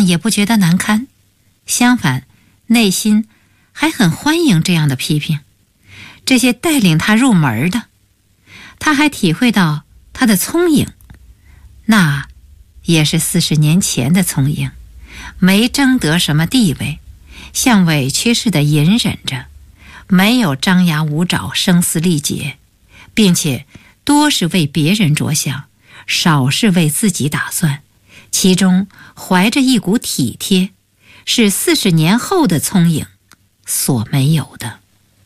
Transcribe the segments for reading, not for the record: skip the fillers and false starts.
也不觉得难堪，相反，内心还很欢迎这样的批评，这些带领他入门的。他还体会到他的聪颖，那也是40年前的聪颖，没争得什么地位，像委屈似的隐忍着，没有张牙舞爪声嘶力竭，并且多是为别人着想，少是为自己打算，其中怀着一股体贴，是40年后的聪颖所没有的。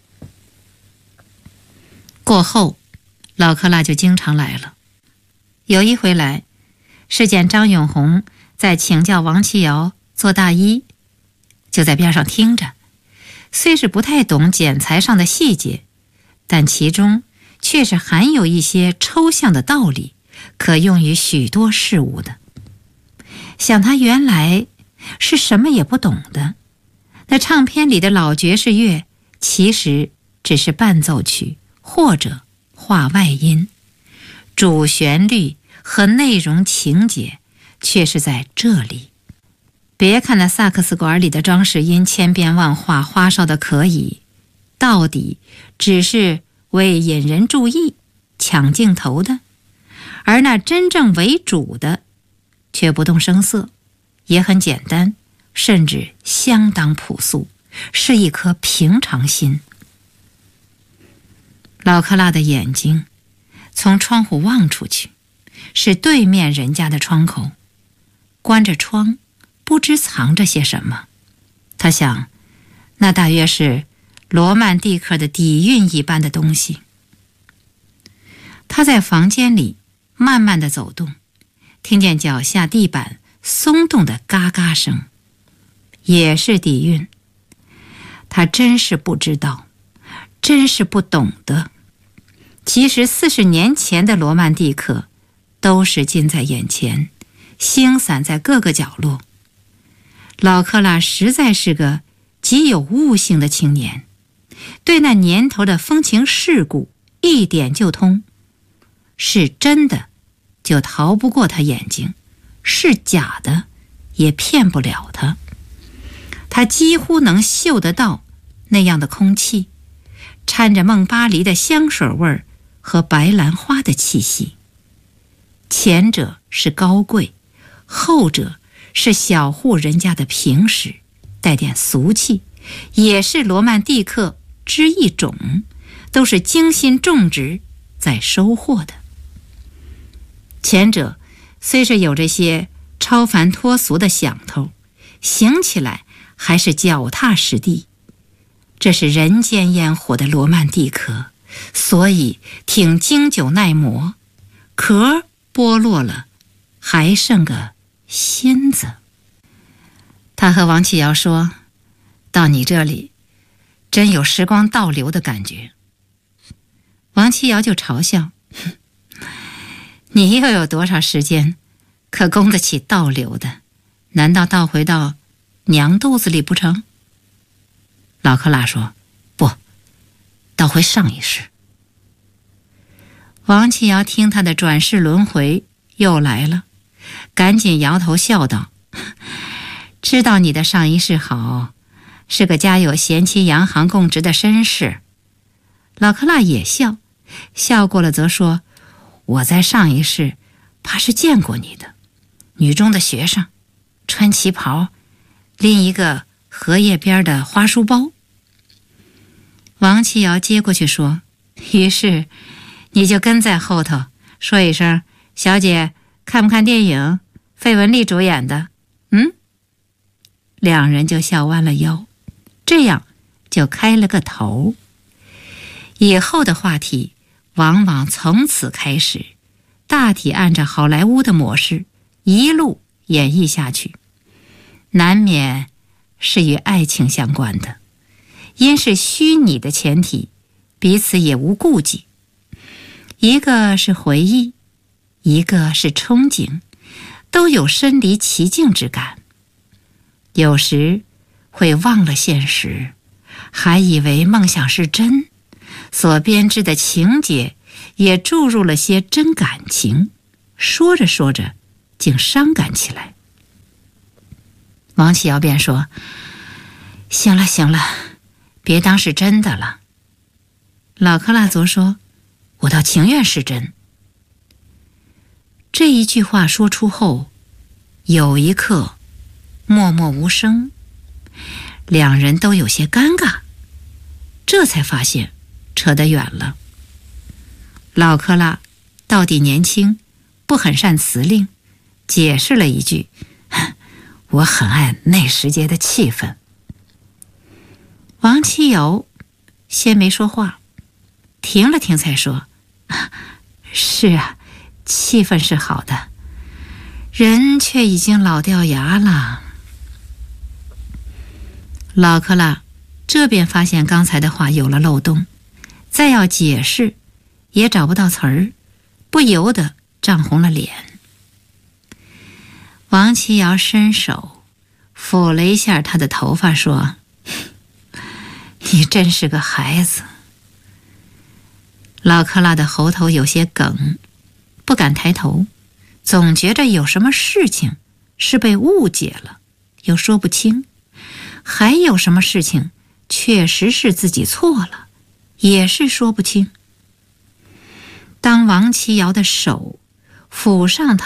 过后老克拉就经常来了，有一回来是见张永红在请教王琦尧做大衣，就在边上听着，虽是不太懂剪裁上的细节，但其中却是含有一些抽象的道理，可用于许多事物的。想他原来是什么也不懂的，那唱片里的老爵士乐其实只是伴奏曲或者话外音，主旋律和内容情节却是在这里。别看那萨克斯管里的装饰音千变万化，花哨的可以，到底只是为引人注意抢镜头的，而那真正为主的却不动声色，也很简单，甚至相当朴素，是一颗平常心。老克拉的眼睛从窗户望出去，是对面人家的窗口，关着窗，不知藏着些什么。他想，那大约是罗曼蒂克的底蕴一般的东西。他在房间里慢慢地走动，听见脚下地板松动的嘎嘎声，也是底蕴。他真是不知道，真是不懂得。其实40年前的罗曼蒂克都是近在眼前，星散在各个角落。老克拉实在是个极有悟性的青年，对那年头的风情世故一点就通，是真的就逃不过他眼睛，是假的也骗不了他。他几乎能嗅得到那样的空气，掺着孟巴黎的香水味儿和白兰花的气息。前者是高贵，后者是小户人家的平实，带点俗气，也是罗曼蒂克之一种，都是精心种植在收获的。前者虽是有这些超凡脱俗的响头，行起来还是脚踏实地，这是人间烟火的罗曼蒂克，所以挺经久耐磨，壳剥落了，还剩个芯子。他和王启尧说，到你这里真有时光倒流的感觉。王启尧就嘲笑，你又有多少时间可供得起倒流的？难道倒回到娘肚子里不成？老克拉说，不，倒回上一世。王启尧听他的转世轮回又来了，赶紧摇头笑道，知道你的上一世好，是个家有贤妻洋行供职的绅士。老克拉也笑，笑过了则说，我在上一世怕是见过你的，女中的学生，穿旗袍，拎一个荷叶边的花书包。王启尧接过去说，于是你就跟在后头说一声，小姐看不看电影，费雯丽主演的？两人就笑弯了腰，这样就开了个头。以后的话题往往从此开始，大体按照好莱坞的模式一路演绎下去，难免是与爱情相关的，因是虚拟的前提，彼此也无顾忌。一个是回忆，一个是憧憬，都有身临其境之感。有时会忘了现实，还以为梦想是真，所编织的情节也注入了些真感情，说着说着竟伤感起来。 王启尧便说：“行了行了，别当是真的了。”老克拉则说：“我倒情愿是真。”这一句话说出后，有一刻默默无声，两人都有些尴尬，这才发现扯得远了。老克拉到底年轻，不很善辞令，解释了一句：“我很爱那时节的气氛。”王启尧先没说话，停了停才说：“是啊，气氛是好的，人却已经老掉牙了。”老克拉这便发现刚才的话有了漏洞，再要解释也找不到词儿，不由得涨红了脸。王启尧伸手抚了一下他的头发，说：“你真是个孩子。”老克拉的喉头有些梗，不敢抬头，总觉着有什么事情是被误解了，又说不清；还有什么事情确实是自己错了，也是说不清。当王启尧的手抚上他